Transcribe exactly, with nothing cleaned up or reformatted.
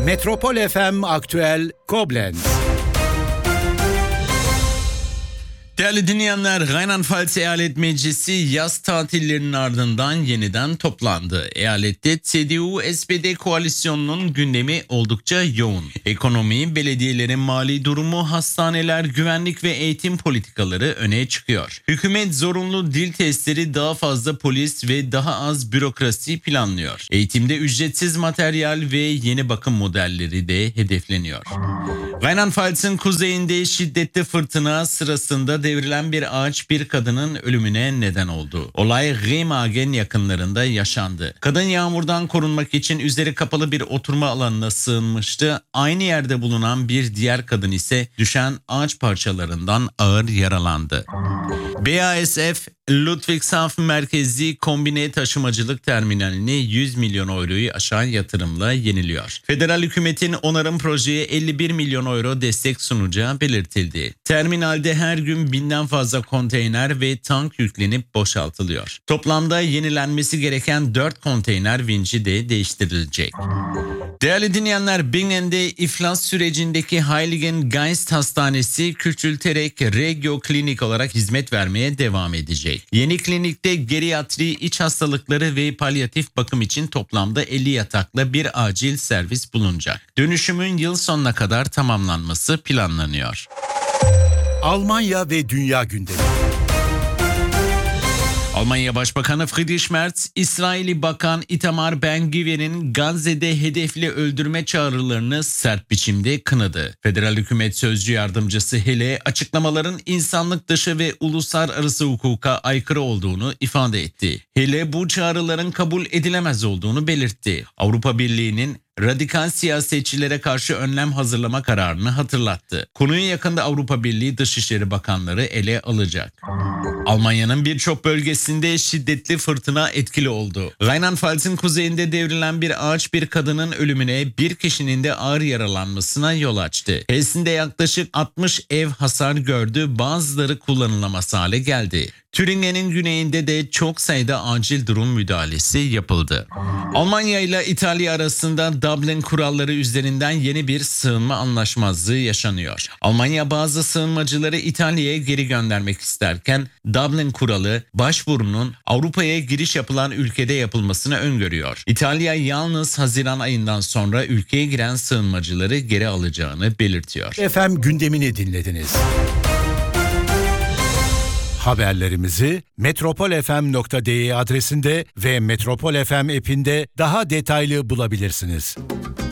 Metropol F M Aktüel Koblenz. Değerli dinleyenler, Rheinland-Pfalz Eyalet Meclisi yaz tatillerinin ardından yeniden toplandı. Eyalette C D U S P D koalisyonunun gündemi oldukça yoğun. Ekonomi, belediyelerin mali durumu, hastaneler, güvenlik ve eğitim politikaları öne çıkıyor. Hükümet zorunlu dil testleri, daha fazla polis ve daha az bürokrasi planlıyor. Eğitimde ücretsiz materyal ve yeni bakım modelleri de hedefleniyor. Rheinland-Pfalz'ın kuzeyinde şiddetli fırtına sırasında devrilen bir ağaç bir kadının ölümüne neden oldu. Olay Remagen yakınlarında yaşandı. Kadın yağmurdan korunmak için üzeri kapalı bir oturma alanına sığınmıştı. Aynı yerde bulunan bir diğer kadın ise düşen ağaç parçalarından ağır yaralandı. B A S F Ludwigshafen merkezli kombine taşımacılık terminalini yüz milyon euroyu aşan yatırımla yeniliyor. Federal hükümetin onarım projeye elli bir milyon euro destek sunacağı belirtildi. Terminalde her gün binden fazla konteyner ve tank yüklenip boşaltılıyor. Toplamda yenilenmesi gereken dört konteyner vinci de değiştirilecek. Değerli dinleyenler, Bingen'de iflas sürecindeki Heiligen Geist Hastanesi küçülterek Regio Klinik olarak hizmet vermeye devam edecek. Yeni klinikte geriatri, iç hastalıkları ve palyatif bakım için toplamda elli yataklı bir acil servis bulunacak. Dönüşümün yıl sonuna kadar tamamlanması planlanıyor. Almanya ve Dünya gündemi. Almanya Başbakanı Friedrich Merz, İsraili Bakan Itamar Ben-Gvir'in Gazze'de hedefli öldürme çağrılarını sert biçimde kınadı. Federal Hükümet Sözcü Yardımcısı Hele, açıklamaların insanlık dışı ve uluslararası hukuka aykırı olduğunu ifade etti. Hele bu çağrıların kabul edilemez olduğunu belirtti. Avrupa Birliği'nin radikal siyasetçilere karşı önlem hazırlama kararını hatırlattı. Konuyu yakında Avrupa Birliği Dışişleri Bakanları ele alacak. Almanya'nın birçok bölgesinde şiddetli fırtına etkili oldu. Rheinland-Pfalz'ın kuzeyinde devrilen bir ağaç bir kadının ölümüne, bir kişinin de ağır yaralanmasına yol açtı. Hessen'de yaklaşık altmış ev hasar gördü, bazıları kullanılamaz hale geldi. Türingen'in güneyinde de çok sayıda acil durum müdahalesi yapıldı. Almanya ile İtalya arasında Dublin kuralları üzerinden yeni bir sığınma anlaşmazlığı yaşanıyor. Almanya bazı sığınmacıları İtalya'ya geri göndermek isterken Dublin kuralı başvurunun Avrupa'ya giriş yapılan ülkede yapılmasını öngörüyor. İtalya yalnız Haziran ayından sonra ülkeye giren sığınmacıları geri alacağını belirtiyor. F M gündemini dinlediniz. Haberlerimizi metropol f m nokta d e adresinde ve Metropol F M app'inde daha detaylı bulabilirsiniz.